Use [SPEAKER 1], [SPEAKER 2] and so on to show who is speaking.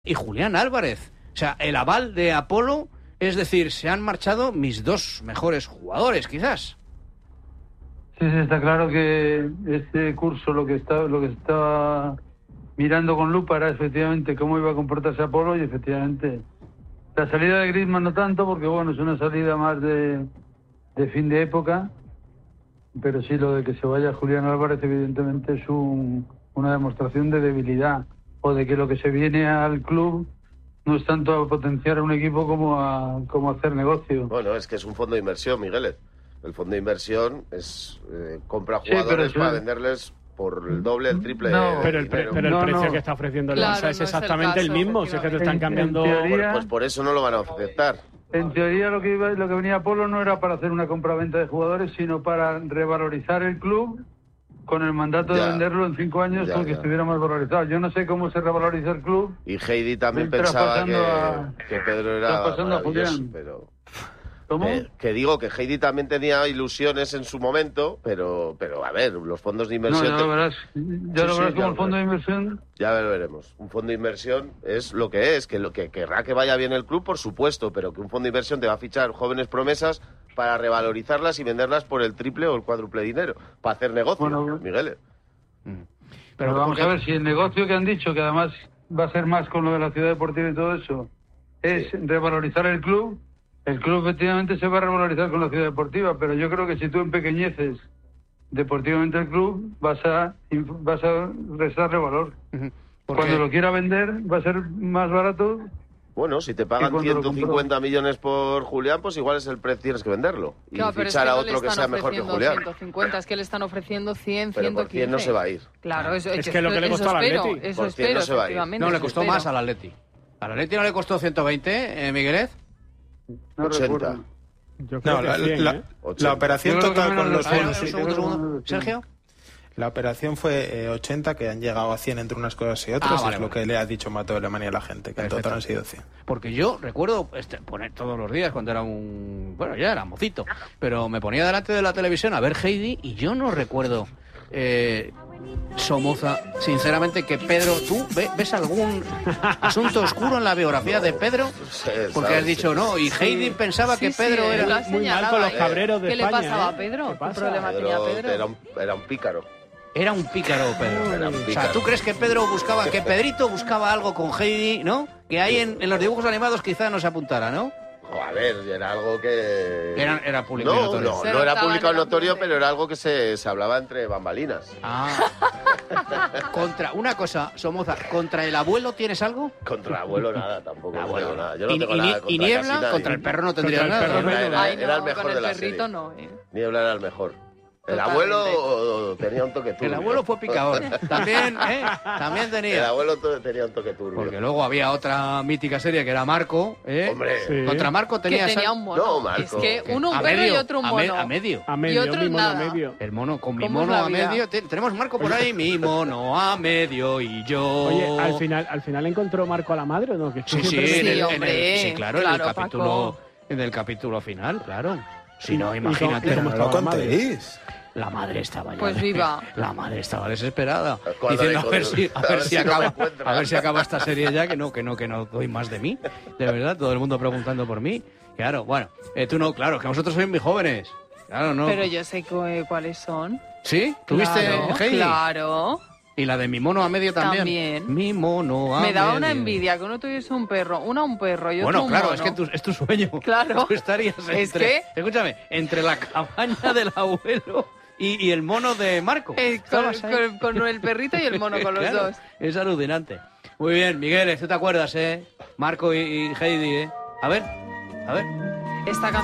[SPEAKER 1] y Julián Álvarez. O sea, el aval de Apolo, es decir, se han marchado mis dos mejores jugadores, quizás.
[SPEAKER 2] Sí, está claro que este curso lo que estaba mirando con lupa era efectivamente cómo iba a comportarse Apolo, y efectivamente la salida de Griezmann no tanto, porque bueno, es una salida más de fin de época, pero sí lo de que se vaya Julián Álvarez evidentemente es una demostración de debilidad, o de que lo que se viene al club no es tanto a potenciar a un equipo como a hacer negocio.
[SPEAKER 3] Bueno, es que es un fondo de inversión, Miguel. El fondo de inversión es compra jugadores para venderles por el doble, el triple.
[SPEAKER 4] No, pero el precio que está ofreciendo el Barça es exactamente el mismo. Si es que te están cambiando.
[SPEAKER 3] Pues por eso no lo van a aceptar.
[SPEAKER 2] En teoría lo que venía Apolo no era para hacer una compra-venta de jugadores, sino para revalorizar el club con el mandato de venderlo en 5 años con que estuviera más valorizado. Yo no sé cómo se revaloriza el club.
[SPEAKER 3] Y Heidi también pensaba que Pedro era maravilloso, pero...
[SPEAKER 2] ¿Cómo?
[SPEAKER 3] Que digo que Heidi también tenía ilusiones en su momento, pero a ver, los fondos de inversión...
[SPEAKER 2] No, ya lo verás como el fondo de inversión...
[SPEAKER 3] Ya lo veremos. Un fondo de inversión es lo que es, que lo que querrá que vaya bien el club, por supuesto, pero que un fondo de inversión te va a fichar jóvenes promesas para revalorizarlas y venderlas por el triple o el cuádruple dinero, para hacer negocio, Miguel.
[SPEAKER 2] Pero vamos a ver, si el negocio que han dicho, que además va a ser más con lo de la ciudad deportiva y todo eso, es revalorizar el club efectivamente se va a revalorizar con la ciudad deportiva, pero yo creo que si tú empequeñeces deportivamente el club, vas a restarle valor. Cuando lo quiera vender, va a ser más barato.
[SPEAKER 3] Bueno, si te pagan 150 millones por Julián, pues igual es el precio, tienes que venderlo. Y
[SPEAKER 5] claro,
[SPEAKER 3] fichar a otro que sea mejor que Julián.
[SPEAKER 5] 150, es que le están ofreciendo 100,
[SPEAKER 3] pero
[SPEAKER 5] 115.
[SPEAKER 3] por 100 no se va a ir.
[SPEAKER 5] Claro, eso
[SPEAKER 4] es que lo que le costó al Atleti.
[SPEAKER 5] Eso espero,
[SPEAKER 3] no se va a ir.
[SPEAKER 1] No, le costó más al Atleti. ¿Al Atleti no le costó 120, Miguelez?
[SPEAKER 2] No
[SPEAKER 3] 80.
[SPEAKER 2] Recuerdo.
[SPEAKER 4] Yo creo que 100,
[SPEAKER 6] la operación total con los bonos.
[SPEAKER 1] Un segundo. Sergio.
[SPEAKER 6] La operación fue 80, que han llegado a 100 entre unas cosas y otras,
[SPEAKER 1] vale,
[SPEAKER 6] es lo que le ha dicho Mateo Alemania a la gente, que en total han sido 100.
[SPEAKER 1] Porque yo recuerdo poner todos los días cuando era ya era mocito, pero me ponía delante de la televisión a ver Heidi y yo no recuerdo, Somoza, sinceramente, que Pedro, ¿tú ves algún asunto oscuro en la biografía de Pedro? Porque has dicho no, y Heidi pensaba que Pedro era
[SPEAKER 4] muy mal con los cabreros de
[SPEAKER 5] España. ¿Qué le pasaba a
[SPEAKER 4] Pedro?
[SPEAKER 5] ¿Qué problema tenía Pedro?
[SPEAKER 3] Era un pícaro.
[SPEAKER 1] Era un pícaro, Pedro. O sea, ¿tú crees que Pedrito buscaba algo con Heidi, ¿no? Que ahí en los dibujos animados quizá no se apuntara, ¿no?
[SPEAKER 3] A ver, era algo que...
[SPEAKER 1] Era público notorio.
[SPEAKER 3] No era público notorio, pero era algo que se hablaba entre bambalinas.
[SPEAKER 1] Contra una cosa, Somoza, ¿contra el abuelo tienes algo?
[SPEAKER 3] Contra el abuelo nada, tampoco. No tengo nada. Yo no
[SPEAKER 1] ¿Y,
[SPEAKER 3] tengo nada contra
[SPEAKER 1] y Niebla? Contra el perro no tendría nada.
[SPEAKER 3] Era el mejor de la serie. Niebla era el mejor. El abuelo tenía un toque turbio.
[SPEAKER 1] El abuelo fue picador. También tenía.
[SPEAKER 3] El abuelo tenía un toque turbio.
[SPEAKER 1] Porque luego había otra mítica serie que era Marco.
[SPEAKER 3] Hombre.
[SPEAKER 1] Sí. Contra Marco tenía
[SPEAKER 5] un mono.
[SPEAKER 3] No, Marco.
[SPEAKER 5] Es que uno un perro y otro un mono.
[SPEAKER 1] A medio.
[SPEAKER 5] Y otro nada.
[SPEAKER 4] Medio.
[SPEAKER 1] El mono, con mi mono a medio. Tenemos Marco por ahí, mi mono a medio y yo.
[SPEAKER 4] Oye, al final encontró Marco a la madre, ¿o no? Que
[SPEAKER 1] sí, claro, en el capítulo final, claro. Si no, imagínate.
[SPEAKER 6] Pero no lo contéis.
[SPEAKER 1] La madre estaba ya.
[SPEAKER 5] Pues viva.
[SPEAKER 1] La madre estaba desesperada. Diciendo a ver si acaba esta serie ya, que no doy más de mí. De verdad, todo el mundo preguntando por mí. Claro, bueno, tú no, claro, que vosotros sois muy jóvenes. Claro, no.
[SPEAKER 5] Pero yo sé cuáles son.
[SPEAKER 1] ¿Sí? ¿Tuviste Heidi?
[SPEAKER 5] Claro.
[SPEAKER 1] ¿Y la de mi mono a medio también? Mi mono a medio.
[SPEAKER 5] Me daba una envidia que uno tuviese un perro y otro un mono.
[SPEAKER 1] Claro, es que es tu sueño.
[SPEAKER 5] Claro.
[SPEAKER 1] Tú estarías escúchame, entre la cabaña del abuelo y el mono de Marco.
[SPEAKER 5] Con el perrito y el mono, con los dos.
[SPEAKER 1] Es alucinante. Muy bien, Miguel, ¿tú te acuerdas, Marco y Heidi, A ver.
[SPEAKER 5] Esta